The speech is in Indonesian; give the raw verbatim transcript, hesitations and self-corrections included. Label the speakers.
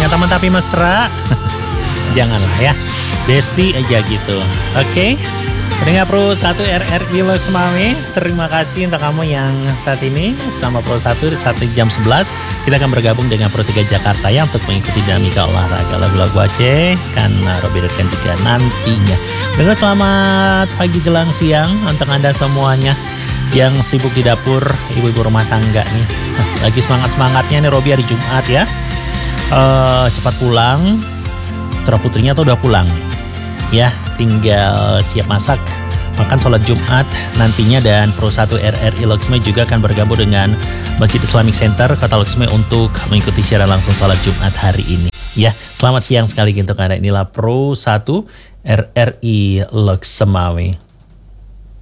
Speaker 1: punya teman tapi mesra? Janganlah ya, bestie aja gitu. Oke, okay? Pendengar Pro satu R R I Loks Mami, terima kasih untuk kamu yang saat ini sama Pro satu sampai jam sebelas. Kita akan bergabung dengan Pro tiga Jakarta ya untuk mengikuti dinamika olahraga lagu-lagu Aceh. Kan Robi Redkan juga nantinya. Dengar selamat pagi jelang siang untuk Anda semuanya yang sibuk di dapur, ibu-ibu rumah tangga nih. Nah, lagi semangat-semangatnya nih Robi hari Jumat ya. Uh, cepat pulang. Putra putrinya tuh udah pulang ya, tinggal siap masak, makan sholat Jumat nantinya. Dan Pro satu R R I Loks Mami juga akan bergabung dengan Masjid Islamic Center Kota Loks Mami untuk mengikuti siaran langsung sholat Jumat hari ini ya. Selamat siang sekali untuk Anda, inilah Pro satu R R I Loks Mami.